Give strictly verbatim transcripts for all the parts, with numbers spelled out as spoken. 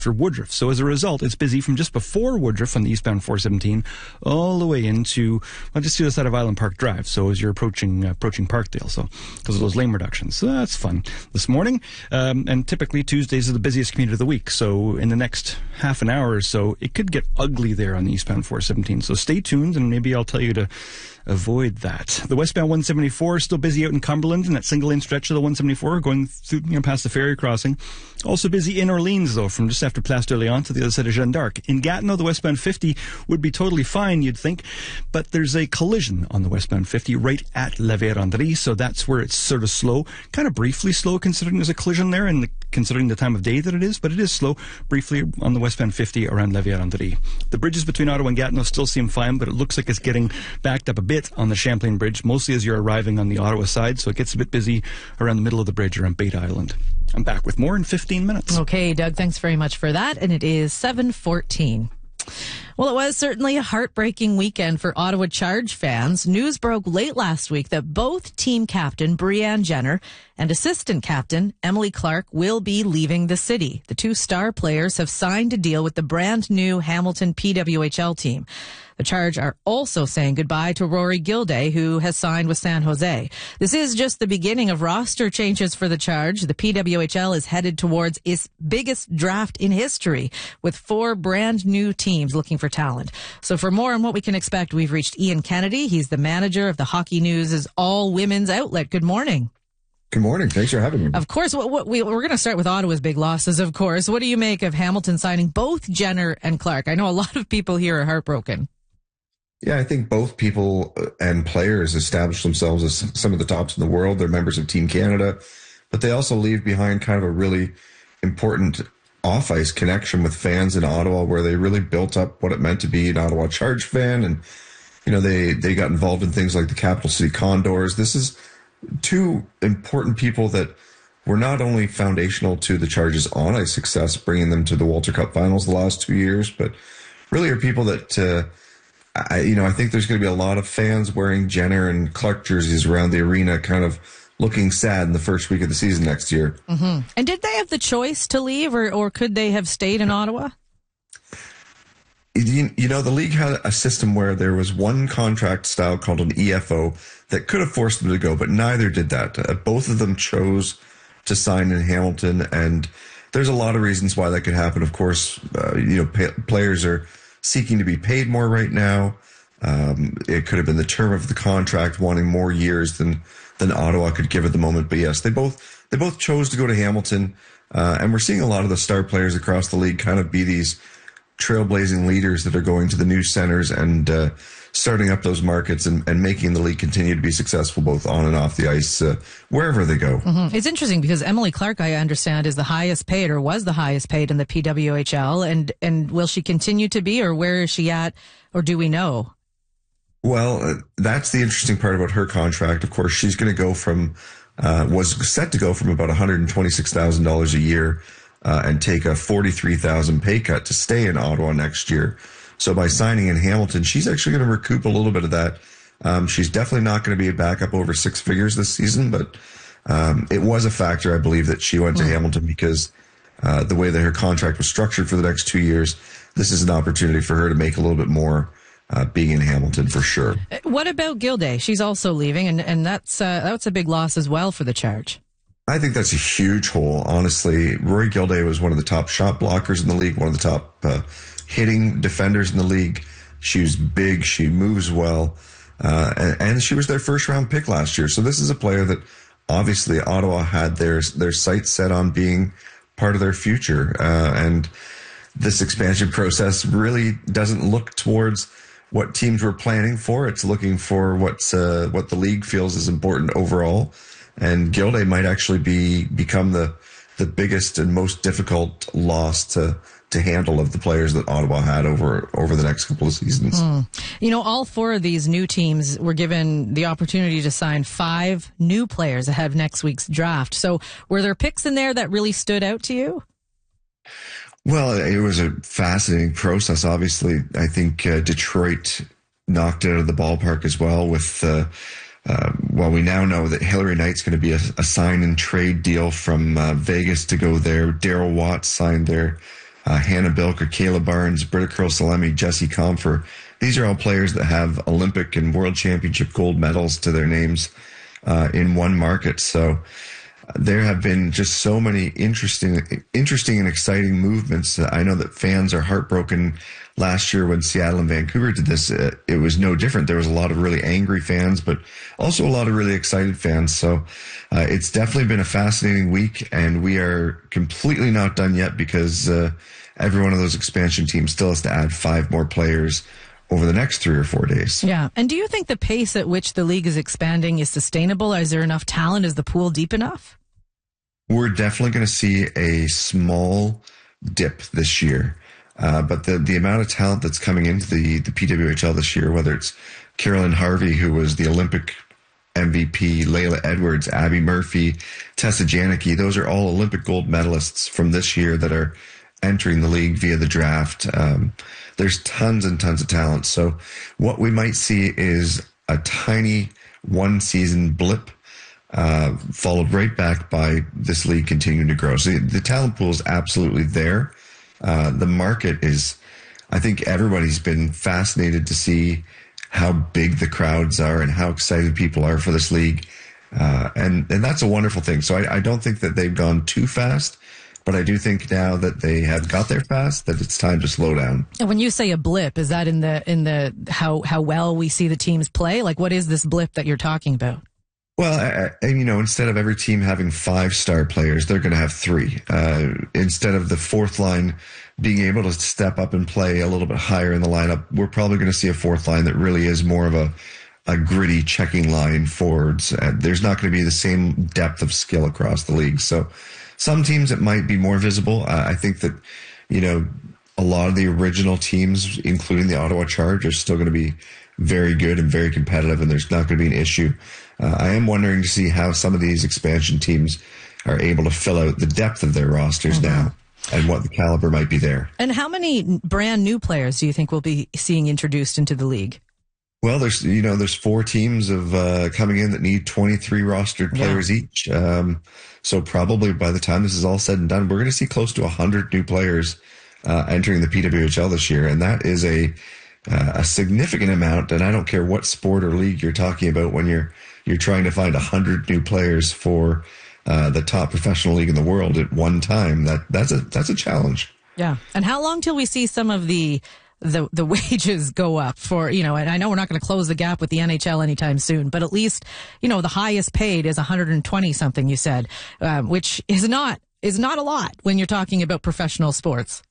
for Woodruff. So as a result, it's busy from just before Woodruff on the eastbound four seventeen all the way into, well, just to the side of Island Park Drive. So as you're approaching uh, approaching Parkdale, so because of those lane reductions. So that's fun this morning. Um, and typically Tuesdays are the busiest commute of the week. So in the next half an hour or so, it could get ugly there on the eastbound four seventeen. So stay tuned, and maybe I'll tell you to avoid that. The westbound one seventy-four is still busy out in Cumberland in that single lane stretch of the one seventy-four going through, you know, past the ferry crossing. Also busy in Orleans, though, from just after Place d'Orléans to the other side of Jeanne d'Arc. In Gatineau, the westbound fifty would be totally fine, you'd think, but there's a collision on the westbound fifty right at La Vérendrye, so that's where it's sort of slow, kind of briefly slow considering there's a collision there and the, considering the time of day that it is, but it is slow briefly on the westbound fifty around La Vérendrye. The bridges between Ottawa and Gatineau still seem fine, but it looks like it's getting backed up a bit on the Champlain Bridge, mostly as you're arriving on the Ottawa side, so it gets a bit busy around the middle of the bridge around Bate Island. I'm back with more in fifteen minutes. Okay, Doug, thanks very much for that, and it is seven fourteen. Well, it was certainly a heartbreaking weekend for Ottawa Charge fans. News broke late last week that both team captain Brianne Jenner and assistant captain Emily Clark will be leaving the city. The two star players have signed a deal with the brand new Hamilton P W H L team. The Charge are also saying goodbye to Rory Gilday, who has signed with San Jose. This is just the beginning of roster changes for the Charge. The P W H L is headed towards its biggest draft in history, with four brand new teams looking for talent. So for more on what we can expect, we've reached Ian Kennedy. He's the manager of the Hockey News' all-women's outlet. Good morning. Good morning. Thanks for having me. Of course, what, what we, we're going to start with Ottawa's big losses, of course. What do you make of Hamilton signing both Jenner and Clark? I know a lot of people here are heartbroken. Yeah, I think both people and players establish themselves as some of the tops in the world. They're members of Team Canada, but they also leave behind kind of a really important off-ice connection with fans in Ottawa, where they really built up what it meant to be an Ottawa Charge fan. And, you know, they, they got involved in things like the Capital City Condors. This is two important people that were not only foundational to the Charge's on-ice success, bringing them to the Walter Cup finals the last two years, but really are people that, uh, I, you know, I think there's going to be a lot of fans wearing Jenner and Clark jerseys around the arena, kind of looking sad in the first week of the season next year. Mm-hmm. And did they have the choice to leave, or, or could they have stayed in Ottawa? You, you know, the league had a system where there was one contract style called an E F O that could have forced them to go, but neither did that. Uh, both of them chose to sign in Hamilton, and there's a lot of reasons why that could happen. Of course, uh, you know, pay, players are seeking to be paid more right now. Um, it could have been the term of the contract, wanting more years than than Ottawa could give at the moment. But yes, they both they both chose to go to Hamilton, uh, and we're seeing a lot of the star players across the league kind of be these trailblazing leaders that are going to the new centers and uh, starting up those markets and, and making the league continue to be successful both on and off the ice, uh, wherever they go. Mm-hmm. It's interesting because Emily Clark, I understand, is the highest paid, or was the highest paid in the P W H L. And, and will she continue to be, or where is she at, or do we know? Well, uh, that's the interesting part about her contract. Of course, she's going to go from, uh, was set to go from about one hundred twenty-six thousand dollars a year uh, and take a forty-three thousand dollars pay cut to stay in Ottawa next year. So by signing in Hamilton, she's actually going to recoup a little bit of that. Um, she's definitely not going to be back up over six figures this season, but um, it was a factor, I believe, that she went to mm. Hamilton because uh, the way that her contract was structured for the next two years, this is an opportunity for her to make a little bit more uh, being in Hamilton for sure. What about Gilday? She's also leaving, and, and that's, uh, that's a big loss as well for the Charge. I think that's a huge hole, honestly. Rory Gilday was one of the top shot blockers in the league, one of the top uh, hitting defenders in the league. She was big. She moves well. Uh, and, and she was their first round pick last year. So this is a player that obviously Ottawa had their, their sights set on being part of their future. Uh, and this expansion process really doesn't look towards what teams were planning for. It's looking for what's, uh, what the league feels is important overall. And Gilday might actually be, become the, the biggest and most difficult loss to, to handle of the players that Ottawa had over over the next couple of seasons. Mm. You know, all four of these new teams were given the opportunity to sign five new players ahead of next week's draft. So were there picks in there that really stood out to you? Well, it was a fascinating process. Obviously, I think uh, Detroit knocked it out of the ballpark as well with, uh, uh, well, we now know that Hilary Knight's going to be a, a sign and trade deal from uh, Vegas to go there. Daryl Watts signed there uh, Hannah Bilker, Kayla Barnes, Britta Curl-Salemi, Jessie Comfer. These are all players that have Olympic and World Championship gold medals to their names uh, in one market. So there have been just so many interesting, interesting and exciting movements. I know that fans are heartbroken. Last year when Seattle and Vancouver did this, uh, it was no different. There was a lot of really angry fans, but also a lot of really excited fans. So uh, it's definitely been a fascinating week, and we are completely not done yet because uh, every one of those expansion teams still has to add five more players over the next three or four days. Yeah. And do you think the pace at which the league is expanding is sustainable? Is there enough talent? Is the pool deep enough? We're definitely going to see a small dip this year. Uh, but the, the amount of talent that's coming into the, the P W H L this year, whether it's Carolyn Harvey, who was the Olympic M V P, Layla Edwards, Abby Murphy, Tessa Janicki, those are all Olympic gold medalists from this year that are entering the league via the draft. Um, there's tons and tons of talent. So what we might see is a tiny one-season blip, uh, followed right back by this league continuing to grow. So the, the talent pool is absolutely there. Uh, the market is, I think everybody's been fascinated to see how big the crowds are and how excited people are for this league. Uh, and, and that's a wonderful thing. So I, I don't think that they've gone too fast, but I do think now that they have got there fast, that it's time to slow down. And when you say a blip, is that in the, in the, how, how well we see the teams play? Like, what is this blip that you're talking about? Well, I, I, you know, instead of every team having five star players, they're going to have three. Uh, instead of the fourth line being able to step up and play a little bit higher in the lineup, we're probably going to see a fourth line that really is more of a, a gritty checking line forwards. Uh, there's not going to be the same depth of skill across the league. So some teams, it might be more visible. Uh, I think that, you know, a lot of the original teams, including the Ottawa Charge, are still going to be very good and very competitive, and there's not going to be an issue. Uh, I am wondering to see how some of these expansion teams are able to fill out the depth of their rosters mm-hmm. now and what the caliber might be there. And how many brand new players do you think we'll be seeing introduced into the league? Well, there's, you know, there's four teams of uh, coming in that need twenty-three rostered players yeah. each. Um, so probably by the time this is all said and done, we're going to see close to one hundred new players uh, entering the P W H L this year. And that is a uh, a significant amount. And I don't care what sport or league you're talking about when you're you're trying to find one hundred new players for uh, the top professional league in the world at one time. That that's a that's a challenge. Yeah. And how long till we see some of the the the wages go up for, you know, and I know we're not going to close the gap with the N H L anytime soon, but at least, you know, the highest paid is one hundred twenty something, you said, um, which is not is not a lot when you're talking about professional sports.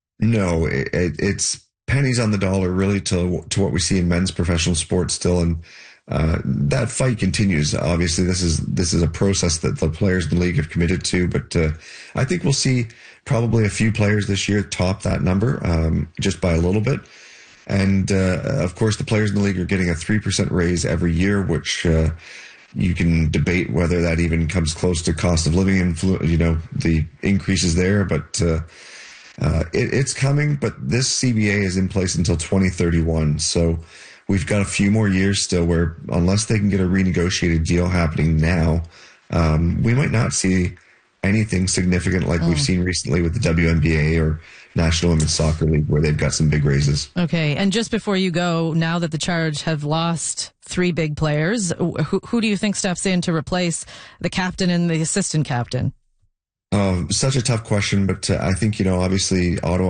No, it, it, it's pennies on the dollar really to to what we see in men's professional sports still, and uh, that fight continues. Obviously, this is this is a process that the players in the league have committed to, but uh, I think we'll see probably a few players this year top that number um, just by a little bit. And, uh, of course, the players in the league are getting a three percent raise every year, which uh, you can debate whether that even comes close to cost of living, influ- you know, the increases there. But uh, uh, it, it's coming. But this C B A is in place until twenty thirty-one. So we've got a few more years still where unless they can get a renegotiated deal happening now, um, we might not see anything significant like mm. we've seen recently with the W N B A or National Women's Soccer League, where they've got some big raises. Okay, and just before you go, now that the Charge have lost three big players, who, who do you think steps in to replace the captain and the assistant captain? Uh, such a tough question, but uh, I think, you know, obviously Ottawa